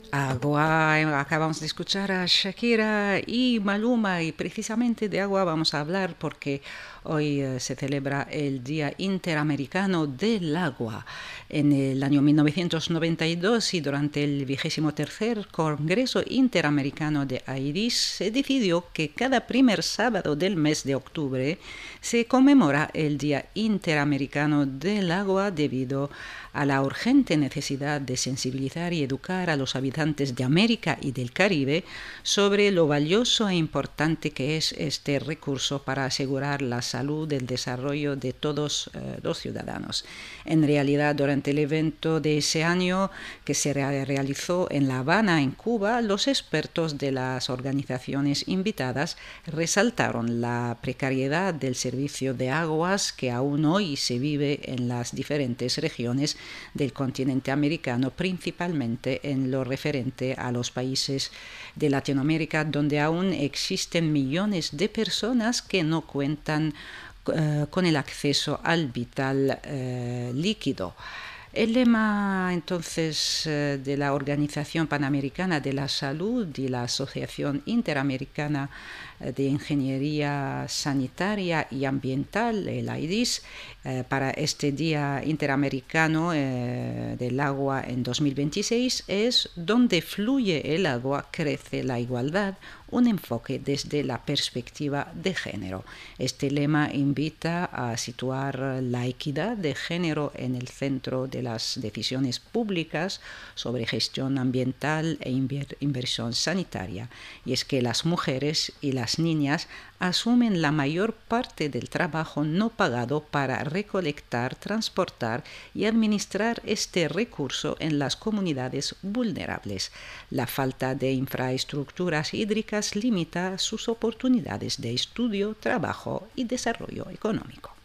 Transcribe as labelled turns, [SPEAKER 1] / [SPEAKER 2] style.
[SPEAKER 1] Agua, acabamos de escuchar a Shakira y Maluma y precisamente de agua vamos a hablar porque hoy se celebra el Día Interamericano del Agua. En el año 1992 y durante el 23º Congreso Interamericano de AIDIS se decidió que cada primer sábado del mes de octubre se conmemora el Día Interamericano del Agua debido a la urgente necesidad de sensibilizar y educar a los habitantes de América y del Caribe sobre lo valioso e importante que es este recurso para asegurar la salud y el desarrollo de todos los ciudadanos. En realidad, durante el evento de ese año que se realizó en La Habana, en Cuba, los expertos de las organizaciones invitadas resaltaron la precariedad del servicio de aguas que aún hoy se vive en las diferentes regiones del continente americano, principalmente en lo referente a los países de Latinoamérica, donde aún existen millones de personas que no cuentan con el acceso al vital líquido. El lema entonces de la Organización Panamericana de la Salud y la Asociación Interamericana de Ingeniería Sanitaria y Ambiental, el AIDIS, para este Día Interamericano del Agua en 2026 es "Donde fluye el agua, crece la igualdad", un enfoque desde la perspectiva de género. Este lema invita a situar la equidad de género en el centro de las decisiones públicas sobre gestión ambiental e inversión sanitaria. Y es que las mujeres y las niñas asumen la mayor parte del trabajo no pagado para recolectar, transportar y administrar este recurso en las comunidades vulnerables. La falta de infraestructuras hídricas limita sus oportunidades de estudio, trabajo y desarrollo económico.